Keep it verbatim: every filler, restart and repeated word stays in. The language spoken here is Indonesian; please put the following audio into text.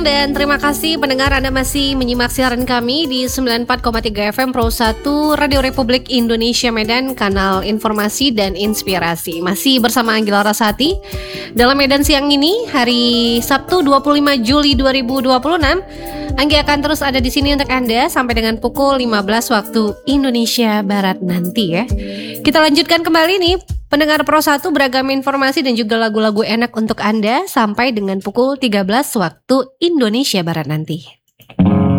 Dan terima kasih pendengar Anda masih menyimak siaran kami di sembilan puluh empat koma tiga F M Pro satu Radio Republik Indonesia Medan, kanal informasi dan inspirasi. Masih bersama Anggela Rasati. Dalam Medan siang ini, hari Sabtu dua puluh lima Juli dua ribu dua puluh enam, Anggi akan terus ada di sini untuk Anda sampai dengan pukul lima belas waktu Indonesia Barat nanti ya. Kita lanjutkan kembali nih. Pendengar Pro satu, beragam informasi dan juga lagu-lagu enak untuk Anda sampai dengan pukul tiga belas waktu Indonesia Barat nanti.